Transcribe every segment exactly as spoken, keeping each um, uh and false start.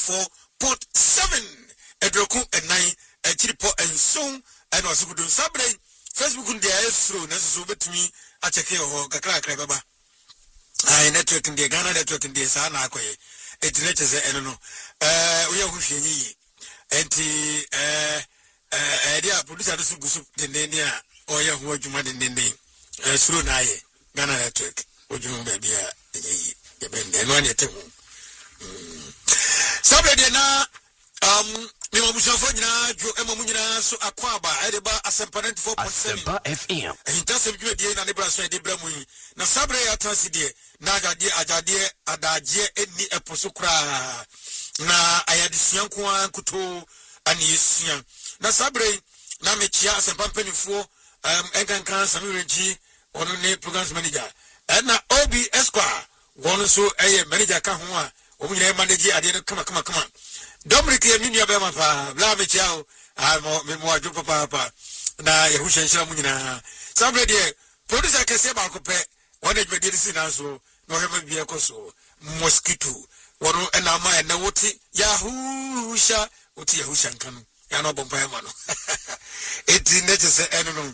four point seven edroku enai echiripo enson eno asukudun sabre Facebook ndia esro na so betumi a check ho kakra kakra baba ai network ndia Ghana network ndia sa na akoye etinete se eno no eh oya hwehwenyi enti eh eh dia producer do sugusu dendeni a oya ho adwuma dendeni esro na aye Ghana network odwuma ba bia eyi yebende no ane tehu sabre de na um me mabusafo nyina jo emamu nyina so akwaba edeba asempa ninety-four point seven Asempa F M intasem dwuma die na ne braso de bra mu na sabre ya transi de na agade agade adaje eni eposo kra na ayadesua nko ankuto ani esua na sabre na mechia asempa mpanifo um enkankan samirenji ono ne programs manager na Obi Esquire wono so eye manager ka ho a omu nyina manage ade no kama kama kama Dominic Yeminia Bema pa bla me chiao ah mo me mo adwo papa papa na yehu hyenhyira mu nyina sabre de producer kese ba ko pe wona dwede si na so no hema bia ko so mosquito wono na ma na woti yahusha woti yahusha nkanu ya no bompa ma no eti ne tse eno no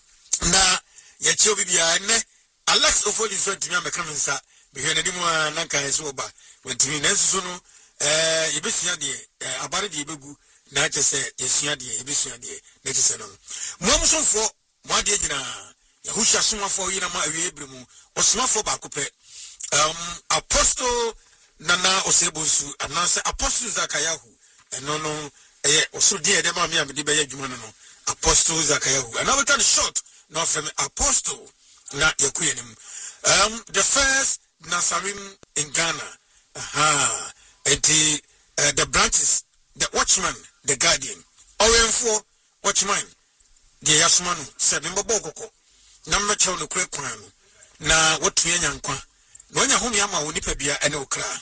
na ye chi obi bia ne Alex Ofoli so timi ameka nsa behwe na dimu na nka eso oba wentimi na nso no eh yebesua de abare de yebegu na kyese yesua de yebesua de na kyese no momsofo mo de gina yahusha somafo yina ma awie ebremu osomafo ba kope um apostle nana osebonsu ananse apostle Zakayahu eno no eh oso de de ma me amede be yadwuma no no apostle Zakayahu and now we short no from apostle na yakuyenim um the first Nasarim in Ghana aha enti uh, the branches the watchman the guardian owenfo watchman the yasmanu seven bobokoko na mmechew no kure kwan no na wotua nyankwa na onya homi ama wonipa bia ene okra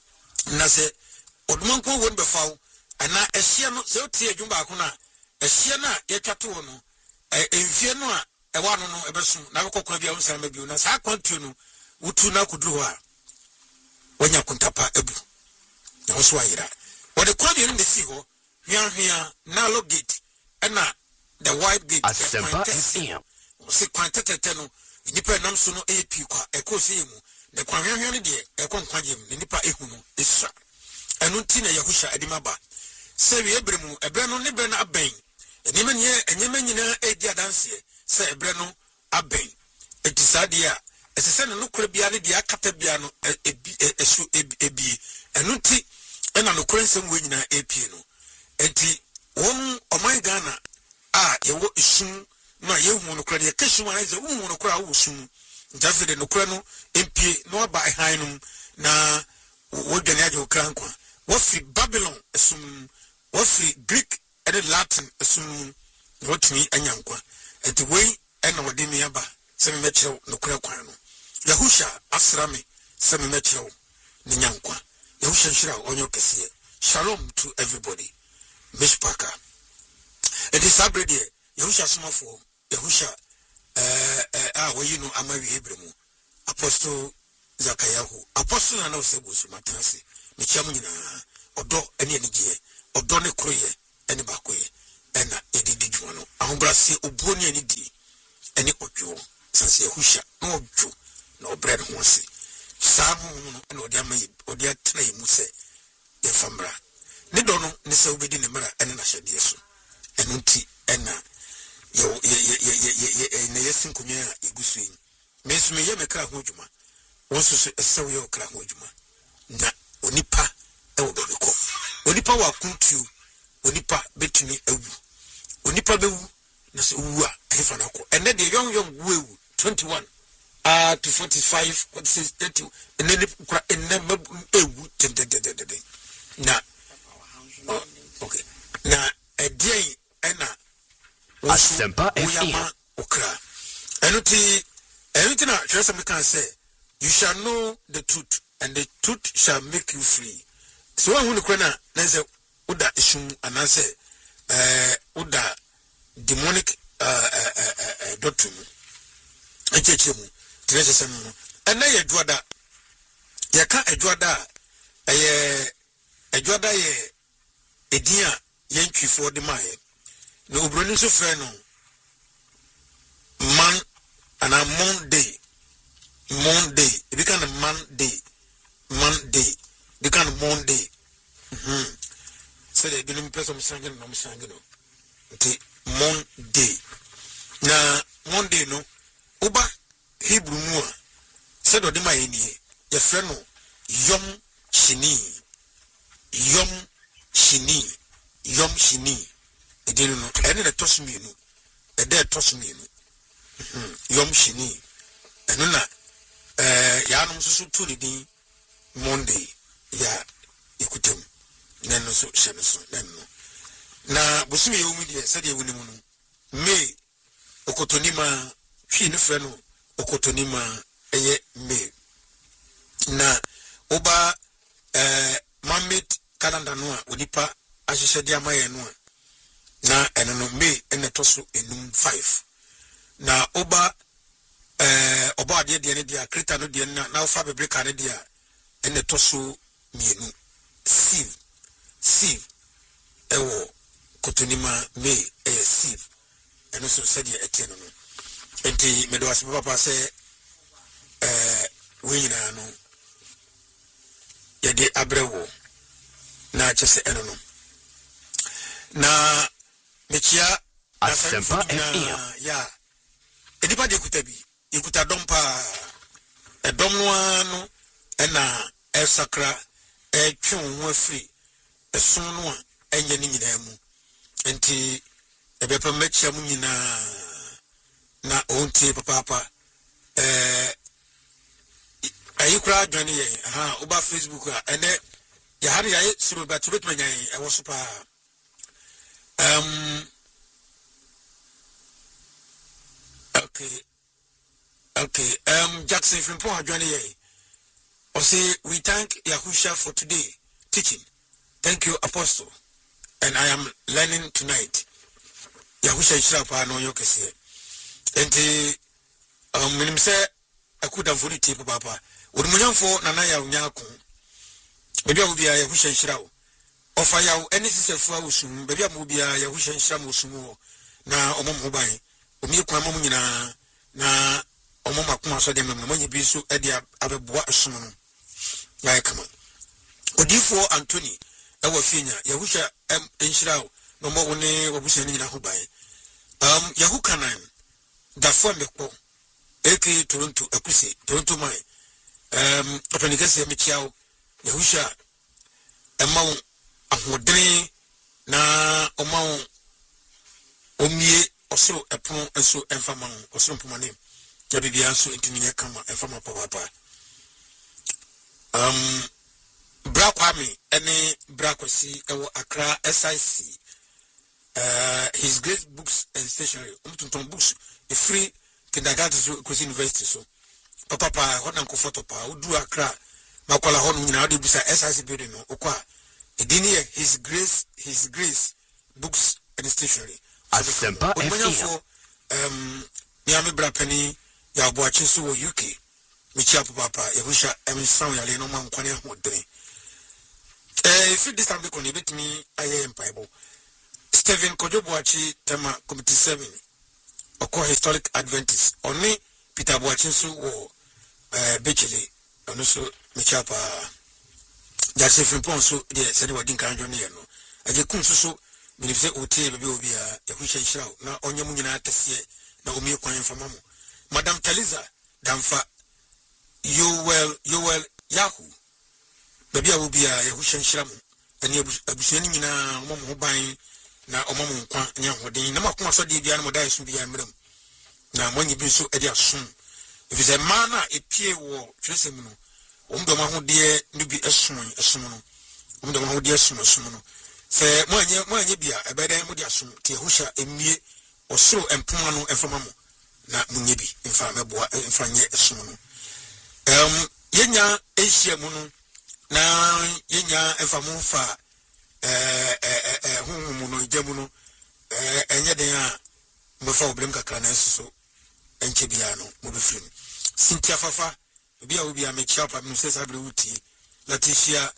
na se odumanko won befaw ana ehie no se otie adwumba akona ehie na yetwato no enfie no a ewa no no ebesu na bekokwa bia wonsan ma bio na sa kwantu no wutu na kuduru a wonya kuntapa ebu na woso ayira wode kwadi no si ho hwia hwia na lo gate na the white gate Asempa F M se kwantete no nipa nam so no ap kwa ekosi mu de kwanhwia hwia no de ekonkwaje mu nipa ehu no esa enu nti na yahusha adimaba se wi ebremu ebre no ne bre na aben enima nye enyema nyina edi adanse se ebre no aben etisade a esese no kure bia ne dia kata bia no esu ebi enu nti ena no kure nsem we nyina ap no enti won oman Ghana a yewo isum na yehu no kure de kesum ana ze wu no kure a wo sum njafede no kure no mp no aba ehan no na wodwane ade okran kwa wo fi Babylon esum wo fi Greek and Latin esum wotumi anyankwa enti we ena wode mi aba se me mechew no kure kwan no Yahusha asrame se me mechew ni nyankwa Yahusha nshira onyo kese shalom to everybody mishpaka it is sabrede Yahusha somafo Yahusha eh eh ah we no amawi hebremu apostle Zakayahu apostle na no sebusu matanse mechiam nyina odo ene anigye odo ne kroye ene bakoye ena edidi dwuma no ahobrase obuo ne anidi ene odwo sanse Yahusha no odwo no bread ho se samu no ene odi amayi odi atena yimu se e famra ne do no ne se obedi ne mara ene na hyede so eno nti ena yo ye ye ye ye ne yesin kunya igusu yi mesumi ye mekra ho dwuma wonso so esew ye okra ho dwuma na onipa e wo bebeko onipa wa kuntu onipa betumi ewu onipa bewu na se wu a efa na ko ene de yon yon wu twenty-one uh to forty-five forty-six thirty ene ne kura ene ewu tendededede na okay na edie ena Asempa F M okra enuti enuti na chese me can say you shall know the truth and the truth shall make you free so when you kwena na say uda ishum anase eh uda demonic uh uh doctrine echechemu trese semu ena ye dwoda ye ka edwoda eh adwada ye edin a yentwifo de mae na obroni so frɛ no man ana Monday Monday ebi kan Monday Monday ebi kan Monday mhm so de binom person sange no sange no nti Monday na Monday no oba Hebrew mu a se do de mae nie ye frɛ no Yom Shini Yom Shini Yom Shini edin no ene na tosumi no ede tosumi no Yom Shini eno na eh ya no so to din Monday ya ikutem na no so hye no so na no na bosumi yewu die se de ewuni mu no May okotonima twi no frɛ no okotonima eye May na oba eh Mohammed calendar no a onipa ahyehyɛ de amaye no na eno no May ene toso enum five na oba eh oba de de ne dia krita no de na na ofa bebreka ne dia ene toso mienu sieve sieve ewo kotonima May eh sieve eno so se dia etieno no enti me do ase papa se eh wenyina no yede abrewo na chese eno no na mechia Asempa F M ya edipa de kutabi ikuta dompa e dom no ano na e sakra e twon ho afri e som no a enye ni nyina mu enti e be pa mechia mu nyina na ontie papa eh ayikura adwane ye ha oba Facebook a ene ya hari ya suru ba tubet manyan e wo so pa um okay okay um Jackson from Port adwane ye o say we thank Yahusha for today teaching. Thank you Apostle, and I am learning tonight. Yahusha ishra pa no yo kese enti um minim se akuda fori ti papa odumunyamfo nana ya unyako bebi abubia Yahusha ishra o ofa ya eni sisefu a usum bebi abubia Yahusha ishra mo usum na omom hoban omi kwa mom nyina na omom akoma so de mem no manyi bi so e de abeboa esum no ya kama odifo Anthony ewa finya Yahusha em ishra o no mo woni obusia ni nyina hoban um Yahukanan da fo mekpo eke Toronto akusi Toronto mai um openikase mechiawo Yahusha emawo ahodene na omawo omie osoro epon enso enfama osoro mpomane ya bibia so entiminya kama enfama papa um Brakwami ene Brakwasi ewo Accra S I C uh his great books and stationery umtunton books a free kindergarten so Kosi University so papa pa hodan ko photo pa udu Accra makola honu nyina ade bisa S I C building no okwa edini his grace his grace books and stationery Asempa F M um Miami Brapani ya boachi so wo U K michi papa Yahusha emsan ya le no man kwane hodre eh if this time ko ni betimi aye empaibo Stephen Kojoboachi tema committee seven oko historic Adventist oni Peter Boachi so wo eh Bechele ono so michapa Jackson Frimpon so de sede wadin kan dwo ne no aje kun so so minifse otie bebe obi a Yahusha ishra na onye mu nyina atese na omi kwan fama mo Madam Taliza damfa you well you well Yahoo bebe a obi a Yahusha ishra mo ani abusuani nyina mo mo ban na omamo nkwa nya hodin na makoma so de bia no dai so bia mram na monyi bi so e de asom if is a man a epie wo twesem no omdo ma ho de no bi asom asom no omdo ma ho de asom asom no se mo anye mo anye bia e be dan mo de asom te Yahusha emie osoro empoma no efama mo na munye bi mfa meboa mfa nye asom no um yenya ehia mu no na yenya emfa mo fa eh eh eh humu no jamu no eh enye den a mo fa oblem kakra na so enche bia no mo be firi Cynthia Fafa bia obi a me chia pa me se sabre wuti Leticia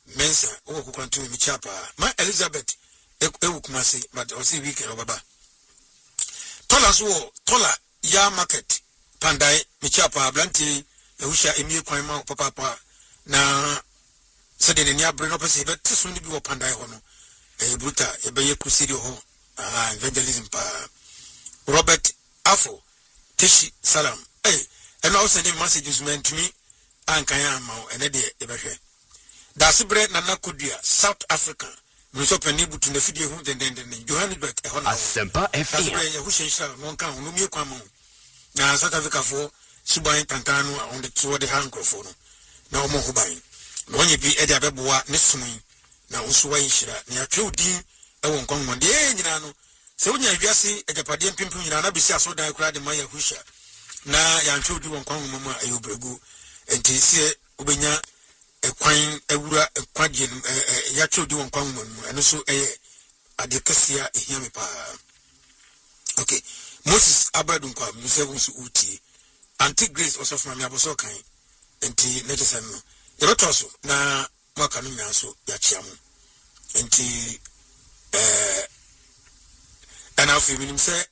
mensa o ko kwantu mi chapa ma Elizabeth e wo kuma se but o se weekend obaba tola so tola ya market pandai mi chapa blanti e husha emi kwan ma papa papa na se de ni abre no pese be tso ni bi wo pandai ho no e bruta e be ye kusiri ho ah evangelism pa Robert Afo Tishi Salam eh and also the messages meant to me ankaya ma ene de e be hwe Dasibre Nana Kudia, South Africa. Muso penibu to the video who then then Johannesburg. Asempa F M. Who Monka, Numi Kwamo. Now South Africa for Subai Tantano on the two of the handcrophone. Now Mohubai. No one be Edia Beboa, Nissumi. Now Usway Shira, near two D. I won't come one day, Nano. So when you see a Japadian Pimpin, Yanabisa, so that I cried the Maya Husha. Now Yancho do one come Mama Ayubregu. And Tisia Ubenya. A quine, a wura, a quadrian, a yacho do one common, and also a adecacia, a yamipa. Okay, Moses Abadunka, Musevus Uti, Auntie Grace also from Yaboso kind, and tea, let us know. The Rotoso, na Macanina, so Yachiamu, and tea, eh, and now for him say,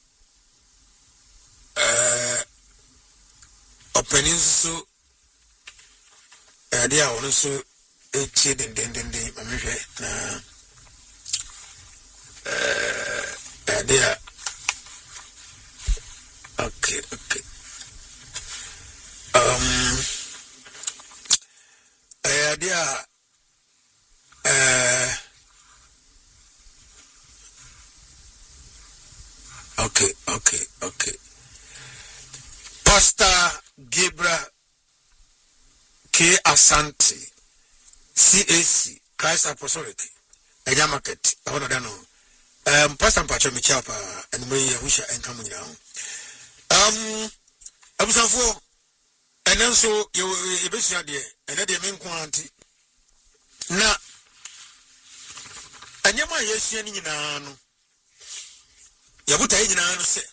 eh, opening so. They are also a kid and then they na uh they are okay, okay. Um uh, they are uh okay, okay, okay. Pastor Gabriel K. Asante, C A C, Christ Apostolic, Eja Market, I want to know. Um, Pastor Pacho Michapa, and Maria Husha, and coming down. Um, I was for, and then so you basically idea, and then the main quantity. Now, and Yama Yesian in an Yabuta in an say,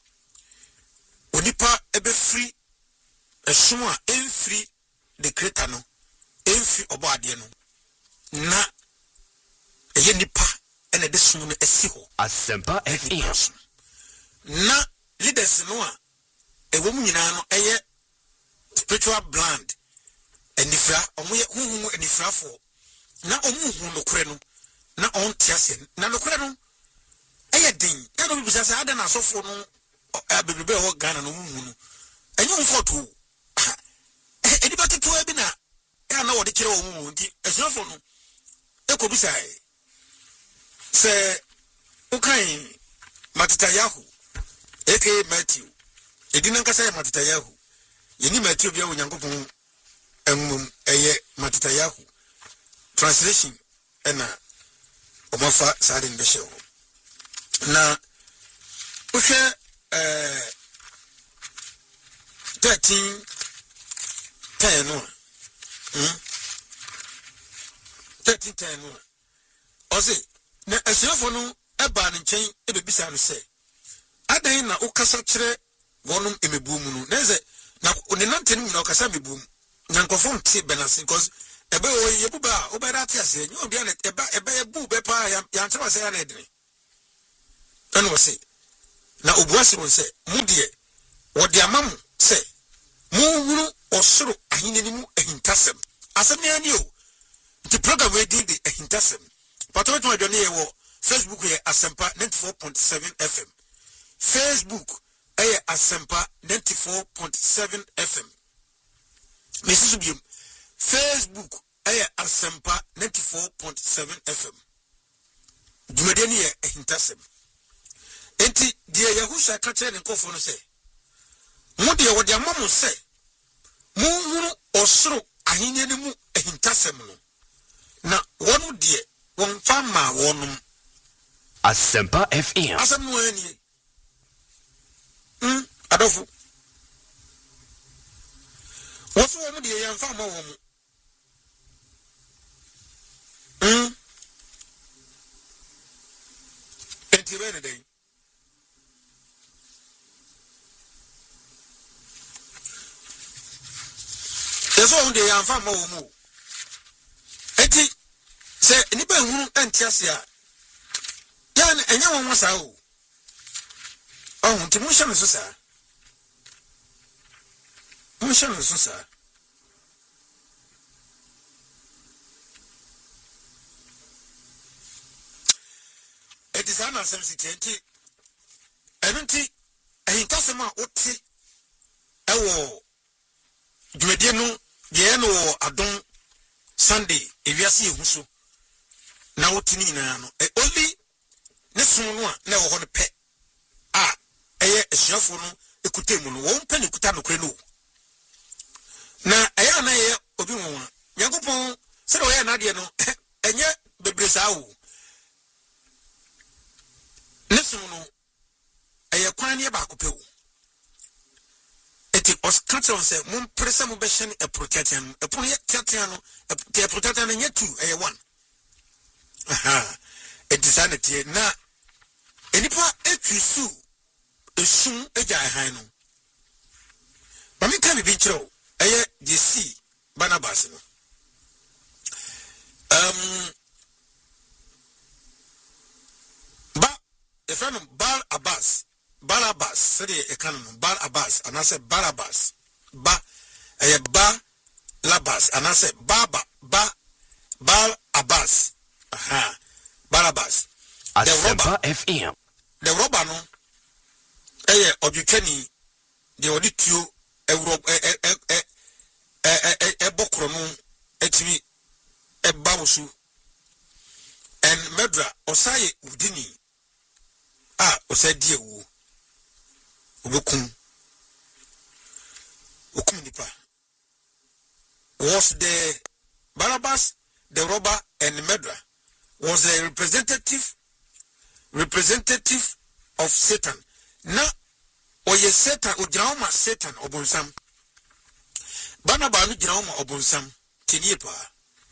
Unipa ebe free, a suma, in free. The creator no enfi obo ade no na eye nipa ene de sum no esi ho Asempa F M na leaders no a ewo mu nyina no eye spiritual brand enifra omo ye huhu enifra fo na omu hu no kure no na on tiase na no kure no eye din na no bisa sa ada na sofo no abebebe ho Ghana no mu no enye mfoto anybody to ebina e na wo de kire wo mu nti esofo no ekobisa e se ukai Matita Yahu aka Matthew edina nkasa ya Matita Yahu yeni Matthew bia onyankopon emum eye Matita Yahu translation ena omofa sadin be shewo na uhwe eh thirteen ten no hm thirteen ten no ozi na asiafo no eba ne nchen ebebisa no se adan na ukasa kire wonum emebu mu no neze na ne nante no na ukasa mebu nyankofo nte benase because ebe o yebuba obera ate ase nyo bia na eba ebe ebu be pa ya nchema se ya na edini eno se na obuase won se mudie wodi amamu se mu wuru osoro ahinani mu ehintasem asem ne ani o the program we did the ehintasem pato to adwane ye wo Facebook ye Asempa ninety-four point seven F M Facebook eh Asempa ninety-four point seven F M Missus Bium Facebook eh Asempa ninety-four point seven F M Jumedeni ye ehintasem enti die Yahusha ka kire ne nkofo no se mu de wo de amamu se mu wuru osoro ahinyani mu ehintasem no na wonu de won fama wonum Asempa F M asem no ani hm adofu woso wonu de yan fama wonu hm enti bene dai yeso wonu de yan fama wonu enti se nipa hunu entiasia ya na enya won wasa o oh nti mo hye me so sa mo hye me so sa it is an sensitivity enti ehinkasema oti ewo dwedie no ye no adon Sunday ewiase ehuso na woti ni nyina no e only ne so no a na wo ho ne pe a eye esuafo no ekutemu no wo mpa ne kuta no kre no na eye na ye obi won Nyankopon se do ye na de no enye bebresa wo ne so no eye kwan ne ba ko pe wo eti os catch say mum presa mu be hye ne protection e pon ye tiatia no e protection ne two eye one aha eti sanity na enipa etwisu esum eja han no ba mi kan bi nkyerɛ eye J C Barnabas no um ba e friend Bal Abbas Barnabas said a canon Bar Abbas and I said Barabbas ba eye ba Labas and I said Baba ba Bal Abbas aha Barabbas the robber F M the robber no eye odwetani de odituo euro e e e e e bokro no etimi e bawosu and medra osaye udini ah osadi ewu obokum okum nipa was the Barabbas the robber and medra was a representative representative of Satan na oye Satan ogyinaoma Satan obonsam Barnabas no gyinaoma obonsam tiniepa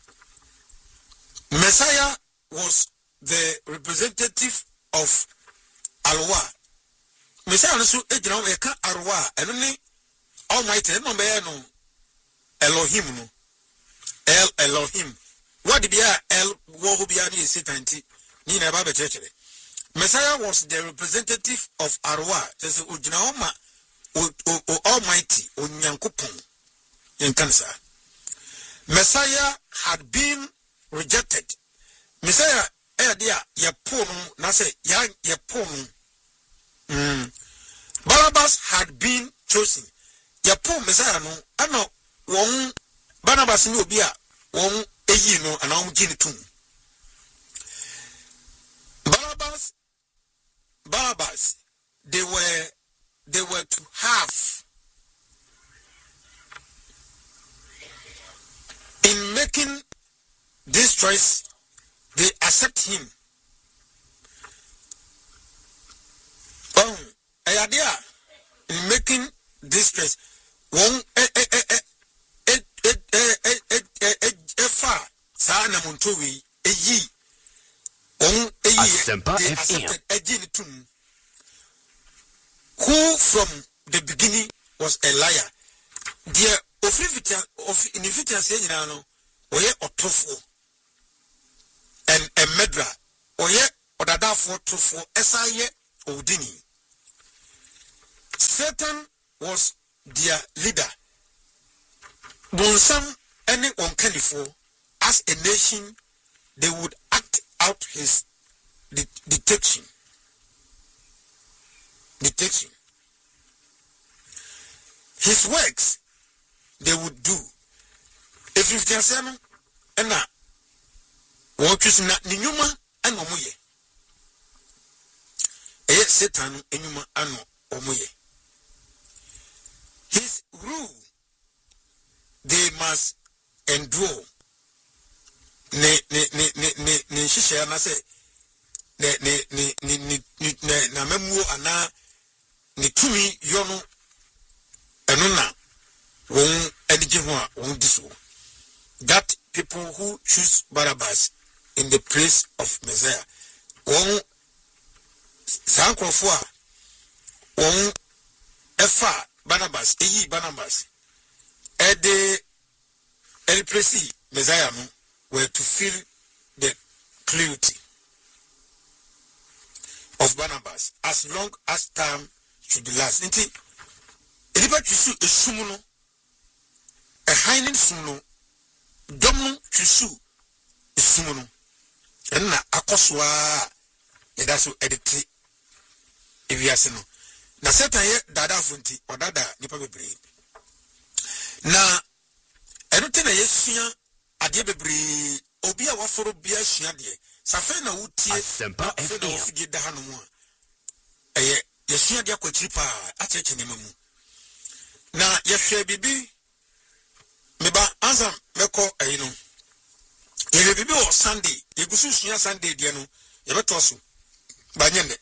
Messiah was the representative of Alwa Messiah no so egyinaoma eka Arwa eno ni Almighty no be no Elohim no El Elohim what bia El wo ho bia ni Satan ti ni na ba be chechere Messiah was the representative of Arwa says ujinaoma o Almighty onyankopon yenkansa Messiah had been rejected Messiah eh dia ye ponu na say ya ye ponu mm Barabbas had been chosen ye pon Messiah no ana won Barnabas ni obi a won eyi no ana won gini tum Barabbas Barabbas they were they were to have in making this choice they accept him um ayadea in making this choice one eh eh eh eh eh eh eh eh eh eh fa sa na montowi eyi on eyi accepted who from the beginning was a liar dear ofifita of inifita say nyina no oye otofo and a medra oye odadafo tofo esaye odini Satan was their leader bonsam any onkanifo as a nation they would act out his de detection detection his works they would do if you can say no na what is na ninyuma ano moye eh Satan enyuma ano omoye his rule they must endure ne ne ne ne ne ne shisha na say ne ne ne ne ne na memuo ana ne tumi yono eno na won edije ho a won diso that people who choose Barabbas in the place of Messiah won sankrofo a won efa Barnabas eyi Barnabas e de el presi Messiah no were to fill the clarity of Barnabas as long as time should last. Nti elipa twisu esum no a hinin sum no dom no twisu esum no enna akoswa yeda so editi ewiase no na setan ye dada funti odada nipa bebre na enote na yesua ade bebre obi a waforo bia sua de safe na wutie Asempa F M ofigi da hanu a eye yesua de akwachiri pa acheche nema mu na yehwe bibi meba ansa meko ayi no yehwe bibi o Sunday yegusu sua Sunday de no yebeto so banyende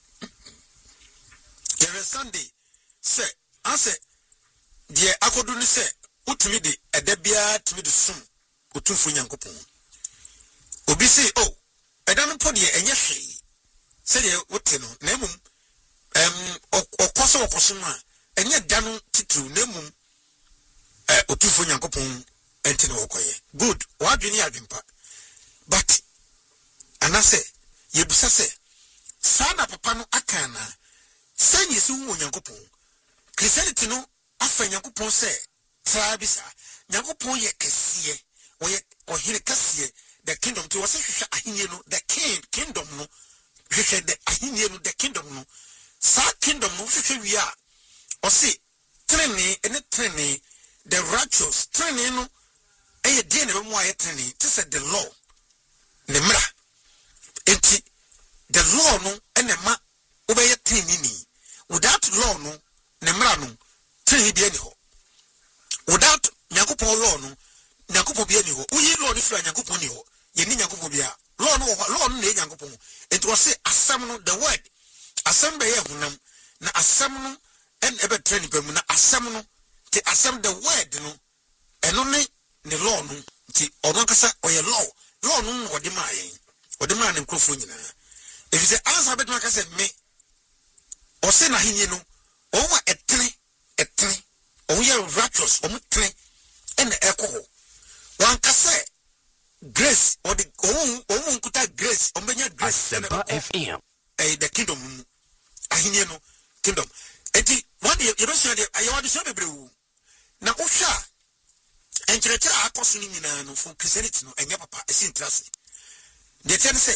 yehwe Sunday se ase de akodu ni se utumi de edabia tumi de sum otumfo nyankopon obi say oh edan po de enye hwe se de wote no na emum em okoso okoso ma enye dan titu na emum eh otumfo nyankopon enti na okoye good wadwini adwempa but anase yebusa se sana papa no akana sanyi si wo nyankopon Christianity no afa nyankopon se trabisa nyankopon ye kesiye oye ohire kesiye the kingdom to was hwehwe ahenye no the king kingdom no hwehwe the ahenye no the kingdom no sa kingdom no hwehwe wi a o se trene ene trene the righteous trene no eye die ne bemu aye trene to say the law ne mra enti the law no ene ma obeye trene ni without law no ne mra no trene bi ani ho without nyankopon law no nyankopon bi ani ho uyi law ni fra nyankopon ni ho ye ni nyankopon bi a law no law no ne nyankopon it was say asam no the word asam be ye hunam na asam no en ebe training pe mu na asam no ti asam the word no eno ne ne law no ti ono kasa oye law law no no de ma yen ode ma ne nkrofo nyina if say answer bet ma kasa me o se na hinye no o wa etre etre o ye righteous o mutre en ekoho wan kasa grace or the oh oh nkuta grace o benya grace Asempa F M eh the kingdom ahinye no kingdom eti one ye be sure de ayewa de so bebrewu na ohwa enkyerechera akoso ni nyina no for Christianity no enye papa esi ntrase de ten say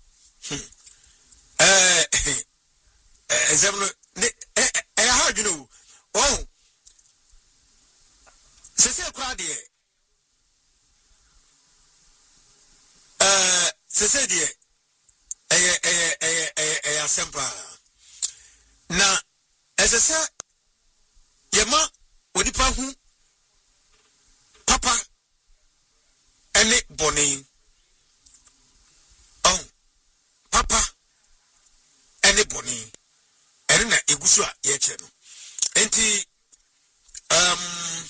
eh eh example ne eh eh how you know oh se se kwa de eh se se de eh eh eh eh eh asempa na esese yema odipa hu papa ene boni oh papa ene boni ene na egusu a ye che no enti um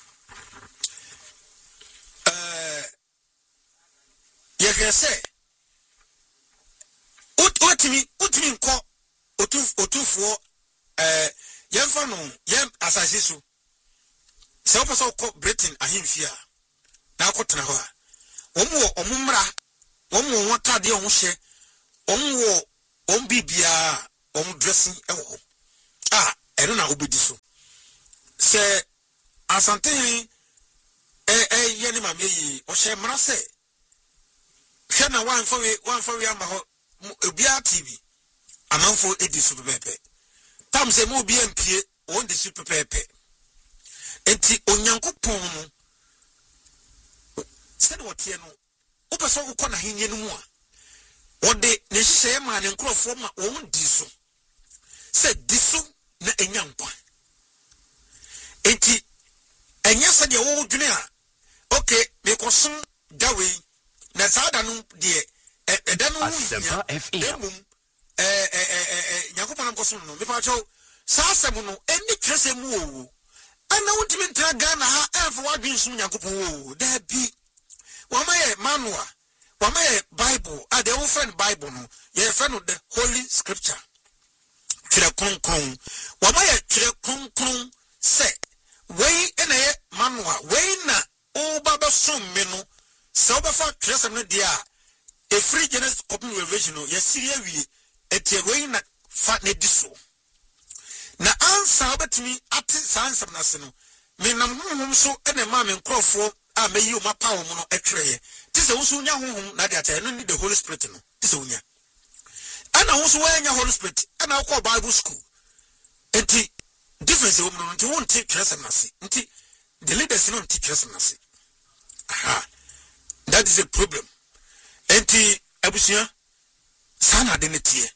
eh ye gese ut utimi utimi nko otu otufuo eh yemfa no yem asase so se wo paso ko Britain ahemfia na akotena ho a omo omumra omo wotade o hye omo om bibia om dressing ewo ah eno na obedi so se asante eh eh ye ni ma meyi o hye mra se hye na wan fa we wan fa we ama ho obia T V amanfo edi so pepe tam se mo bi empie on de super pepe enti onyankopon no se no tie no o pese wo kɔ na henye no mu a ode ne hyehyɛ ma ne nkrofo ma on di so se di so na enyankwa enti enya se de wo dwene a okay me kosom dawe na saada no de eda no Asempa F M eh eh eh nyankopon am kosom no me pa chaw saasem no eni twese mu o ana wutimi ntra Ghana ha efo wadwen sum nyankopon o da bi wamaye manual wamaye Bible ah the old friend Bible no ye friend the holy scripture tire konkron wamaye tire konkron se wei ena ye manual wei na o baba som me no se obafa tresem no dia a free Genesis copy revelation no yesiria wi etie we na fa na di so na answer obetimi ate sansam na se no me nam honhom so ene ma me nkrofo a meyi o mapa wo no etwereye tise wo so nya honhom na de ata no ni the Holy Spirit no tise wo nya ana wo so wa nya Holy Spirit ana ko Bible school enti difference wo no nti won take trust na se nti the leaders no take trust na se aha that is a problem enti abusia sana de netie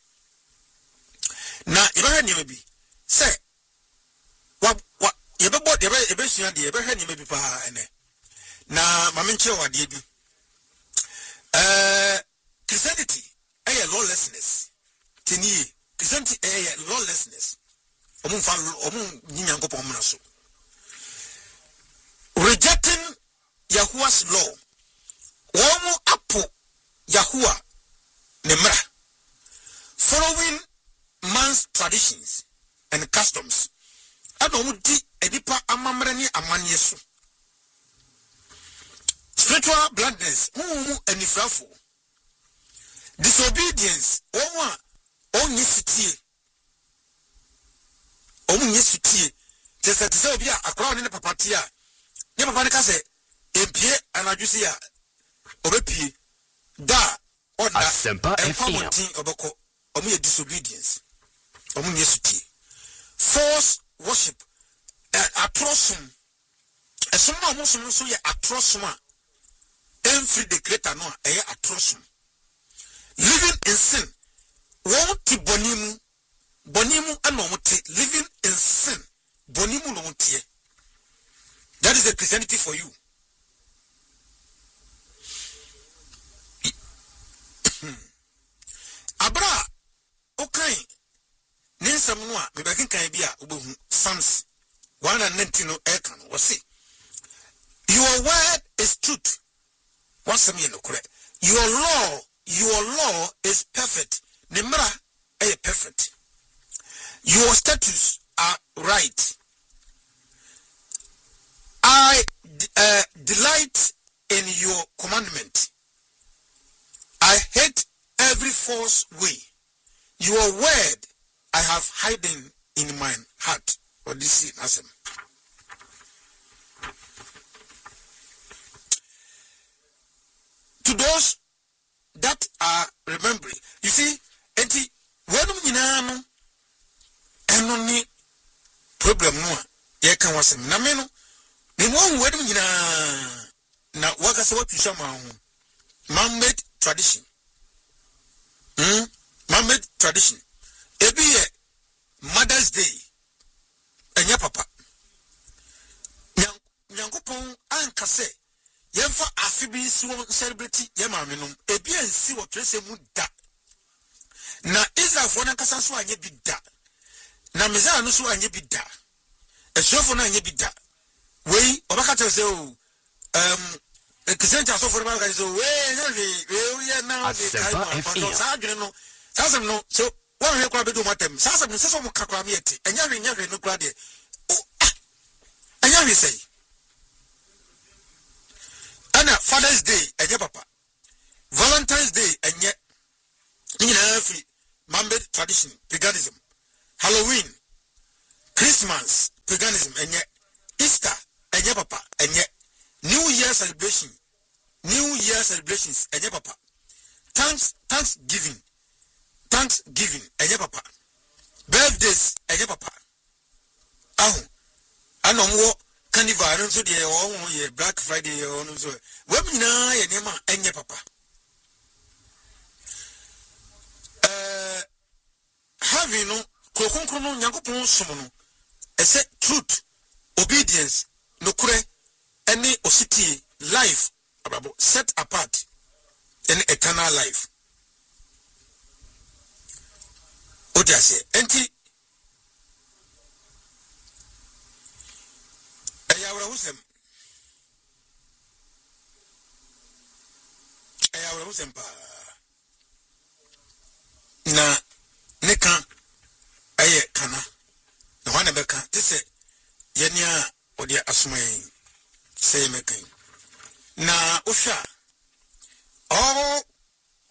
na ibaha nyema bi say wa wa yebebo de ebesua de ebehwa nyema bi pa ene na mamenche wade bi eh Christianity eh lawlessness tini Christianity eh lawlessness omun fa omun nyankopo mna so rejecting Yahuwah's law womu apo Yahuwah nemra following man's traditions and customs ado di edipa amamre ni amanye so spiritual blindness humu anifrafo disobedience owa onye sitie omunye sitie tese tese obi a akra ne papa tia ne papa ne ka se empie anadwusi a obepie da oda Asempa F M obeko omunye disobedience omunye sitie false worship atrosum esoma omusum so ye atrosuma every the creator no eye atrosum living in sin won't ti bonimu bonimu anomote living in sin bonimu no montie. That is the Christianity for you. Abra okay ninsam no a me bakin kan bia obohu Psalms one nineteen no ekan was say your word is truth. What's me no correct? Your law, your law is perfect. Nemra is perfect. Your statutes are right. I uh, delight in your commandment. I hate every false way. Your word I have hidden in my heart. Or this is awesome. To those that are remembering, you see, enti when you know, and only problem no, ye can was him. Na meno, the one when you know, now what I say what you show man-made tradition. Hmm, man-made tradition. Every year, Mother's Day, and your papa. Nyankopon ankase. Yemfa afibi so celebrity yema menum ebi ansi wo trese mu da na Israelfo na kasa so anye bi da na meza no so anye bi da esofo na anye bi da wei obaka tell say o um ekisenta so for ba so we na we we na de kai sa adwene no sasem no so wo hwe kwa bedo matem sasem no seso mo kakra me eti enya hwe nya hwe no kra de enya hwe sei ana Father's Day enye papa Valentine's Day enye nyina free man-made tradition paganism Halloween Christmas paganism enye Easter enye papa enye New Year celebration New Year celebrations enye papa thanks Thanksgiving Thanksgiving enye papa birthdays enye papa ahu anomwo Carnival and so the oh Black Friday or so. Women and Yama and your papa. Uh having no Kokunkuno Yankopon Sumono. I said truth, obedience, no kure, any osity, life, set apart, and eternal life. What I say, anti Ayawahusem. Ayawahusem pa. Na neka aye kana. Na wana beka tise yenya odia asumai say mekan. Na usha all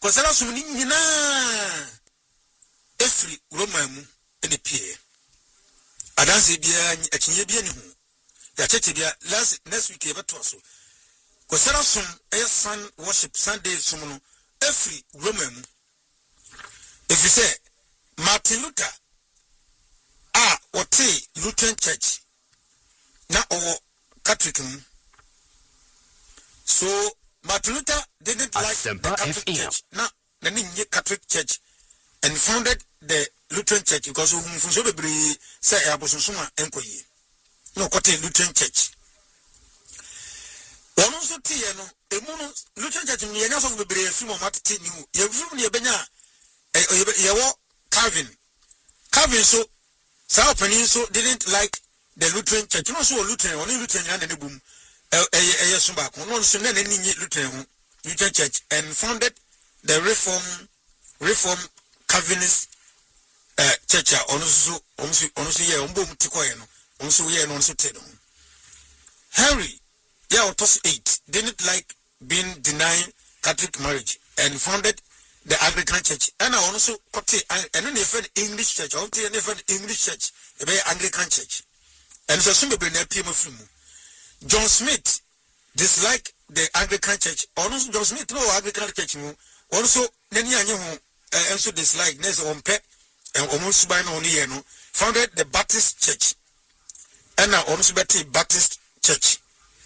kwasara som ni nyina efri Roma mu ene pie adanse bia akinye bia ni hu ya cheche bia last next week e beto so kwasara som e sun worship Sunday som no efri Roma mu if you say Martin Luther ah wote Lutheran Church na o Catholic mu. So Martin Luther didn't like the Catholic Church. Now, the Catholic Church and founded the Lutheran Church because who so be say abosonsoma enkoyi. No kote Lutheran Church. One also tie no emu Lutheran Church ni yenya so be fi mo matete ni hu. Ye fi ni ebenya ye wo Calvin. Calvin so sa opening so didn't like the Lutheran Church. No so Lutheran, only Lutheran na ne boom. Eh so back. No so na ni Lutheran Lutheran Church and founded the Reform Reform Calvinist uh, church. Onusu onusu onusu ye ombo mutikoye no. Onusu ye no onusu te no. Henry, yeah, was eight, didn't like being denying Catholic marriage and founded the Anglican Church. And I also got and then they found English Church. I they found English Church, a Anglican Church. And so soon be near P M F. John Smith disliked the Anglican Church. Also, John Smith no Anglican Church. Also, Nany and also disliked Nes on Pet and almost by no no founded the Baptist Church. And now also Betty Baptist Church.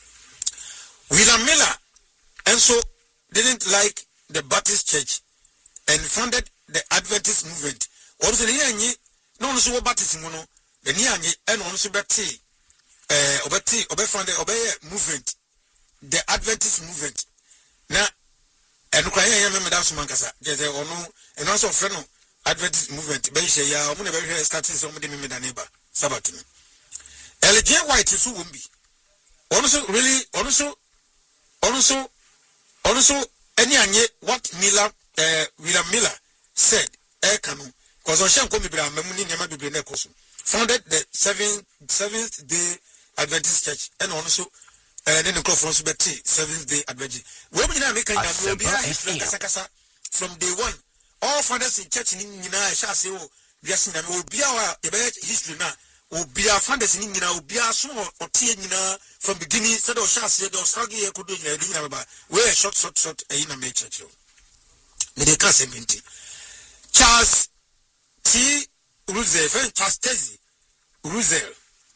William Miller also didn't like the Baptist Church and founded the Adventist movement. Also, the Yanyi, no one so Baptist mono, the Yanyi, and also Betty, uh, Obeti, Obe founded Obe movement, the Adventist movement. Now, and Ukraine, I remember that's Mancasa, there's a no, and also Freno, Adventist movement, Beisha, I'm going to start somebody with a neighbor, Sabatini. L J White is who be. Also, really, also, also, also, any anye what Miller, uh, William Miller said, Ekano, because on Shanko Mibra, Mamuni Nema Bibline Kosu, founded the seventh, seventh day Adventist Church, and also, uh, then the conference Betty, seventh day Adventist. Where we now make a from day one. All fathers in church in Nina shall say, oh, yes, and will be our history now. Obi afande sini nyina obi aso otie nyina from beginning said o shase do struggle e kodo nyina nyina baba we short short short e na me church me dey can seventy Charles T Russell friend Charles Tezi Russell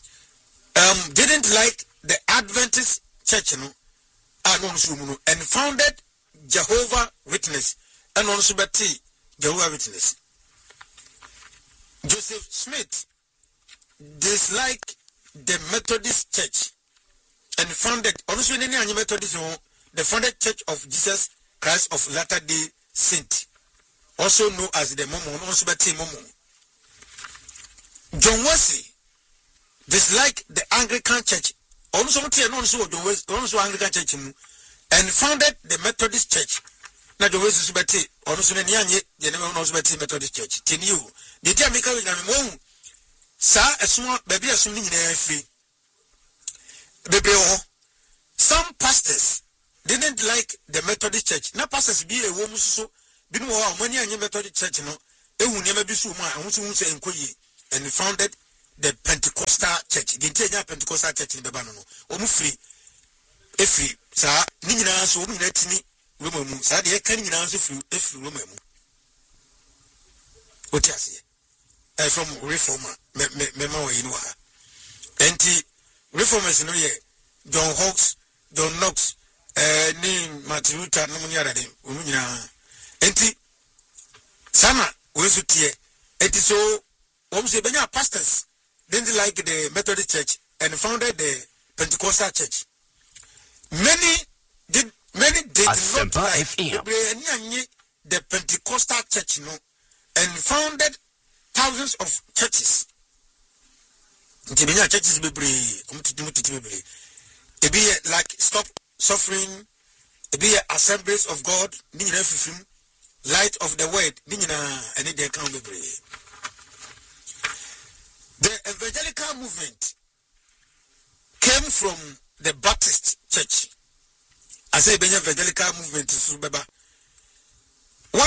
um didn't like the Adventist church no and so no and founded Jehovah Witness and also Betty Jehovah Witness. Joseph Smith disliked the Methodist Church and founded also in any Methodist the founded Church of Jesus Christ of Latter-day Saint, also known as the Mormon, also by T Mormon. John Wesley disliked the Anglican Church, also also John Wesley, also Anglican Church, and founded the Methodist Church. Now John Wesley by T, also in any the name also by T Methodist Church. Tin you, the Jamaica will have Sa esuma baby esum ni nyina free. Bebe ho. Some pastors didn't like the Methodist Church. Na pastors bi ewo mu so bi no ho amani anye Methodist Church no ehu ne bi so mu a ho so hu se enkoyi and founded the Pentecostal Church. The entire Pentecostal Church in Beba no no. Omu free. E free. Sa ni nyina so omu nyina tini Roma mu. Sa de e kan nyina so free e free Roma mu. Oti ase. Uh, from reformer, me me me ma we know ha. Enti reformers no ye John Hawks, John Knox, eh ni Martin Luther no munya dade, omu nyina. Enti sama we so tie. Enti so omu se benya pastors didn't like the Methodist Church and founded the Pentecostal Church. Many did many did not like the Pentecostal Church no and founded thousands of churches. Ntibenya churches bebre, omutiti bebre. Ebi like Stop Suffering, ebi Assemblies of God, ni nyina fifim, Light of the Word, ni nyina ene dey kan bebre. The evangelical movement came from the Baptist Church. I say benya evangelical movement so beba. Why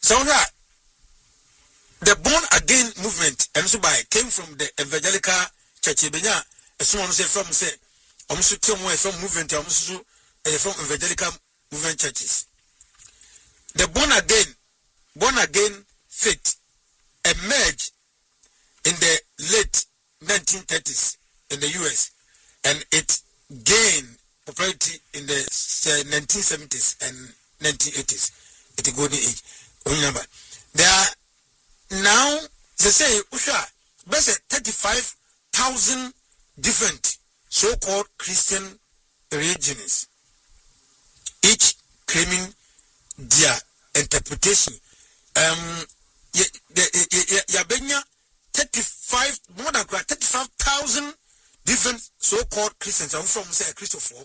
So that the born again movement and so by came from the evangelical church. Benya someone say from say almost two more from movement almost from evangelical movement churches. The born again born again faith emerged in the late nineteen thirties in the U S and it gained popularity in the nineteen seventies and nineteen eighties. It's a golden age. Remember, there are now they say Usha, best thirty-five thousand different so-called Christian religions, each claiming their interpretation. Um, Yabenya thirty-five more than thirty-five thousand different so-called Christians. I'm from say Christopher,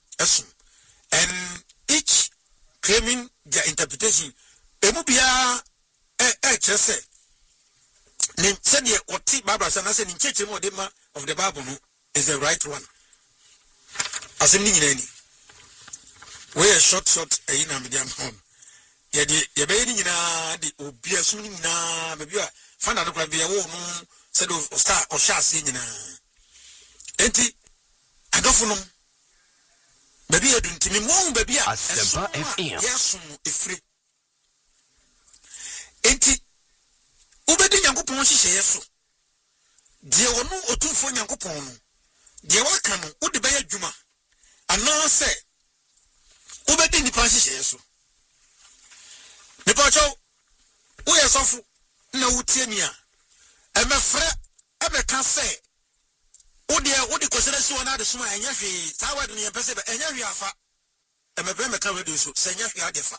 and each claiming their interpretation. Emubia eh just say nim said ye oti Bible say na say nim cheche mo de ma of the Bible no is the right one. Asem ni nyina ni. We a short short eyi na medium home. Ye de ye be ni nyina de obi asum ni nyina be bia fa na do kwa bia wo no said o star o sha ase nyina. Enti adofo no be bia duntimi mo be bia Asempa F M. Yes ifre. Enti ubedi nyankopon hihye yeso de wonu otumfo nyankopon no de waka no udi be adwuma ana se ubedi nipa hihye yeso nipa cho wo yesofu na wutie mi a emefre ebeka se udi udi kosere si wona de suma enya hwe sa wadu ne pese be enya hwe afa emebe meka we de so se enya hwe adefa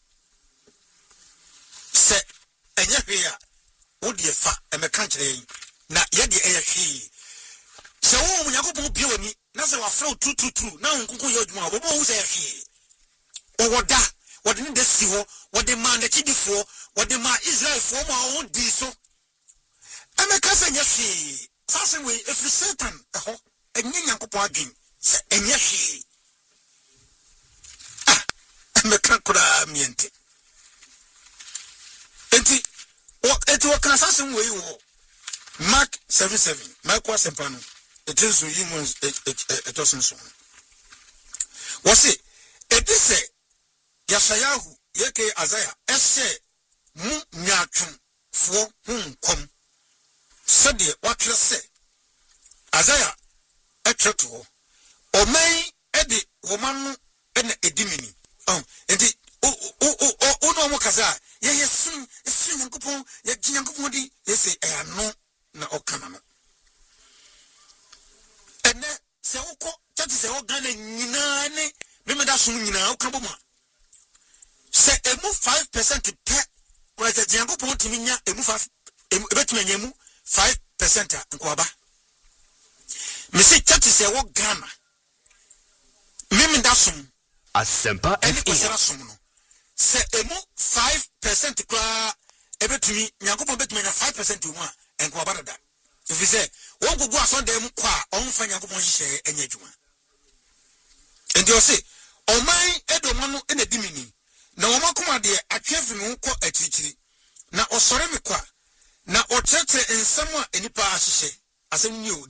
se enya hwe a wodi fa emeka kire na ye de enya hwe se wo mu yakopon bia wani na se wa flow tru tru tru na nkunku ye adwuma obo hu se hwe o woda wodi ne de si ho wodi ma na chidifo wodi ma Israel fo ma ho di so emeka se enya hwe sase we if Satan eho enya yakopon adwin se enya hwe ah emeka kura miente. Enti eti wakana sase mwe wo Mark seven seven Mark wa sempano etinso yimu etosinso wose edise Yasayahu yeke Azaya ese mu nyatwon fo hunkom sede watwe se Azaya etweto omai edi womanu ena edimini oh enti o o o o no mo kaza ye yesu yesu nyankopon ye nyankopon di yesi e ano na okana no ene se woko tati se wo gana nyina ne memeda so nyina okabo ma se emu five percent pe kwa je nyankopon timi nya emu five ebetumi nya emu five percent nkwaba me se tati se wo gana memeda so Asempa F M. Se emu five percent kwa ebetumi nyankopon betumi na five percent mu a enko abadada if you say won gugu asonde mu kwa onfa nyankopon hihye enya adwuma enti o se oman edomo no ena dimini na omakoma de atwefi no ko akirikyiri na osore me kwa na otrete ensam a enipa ahihye asem ni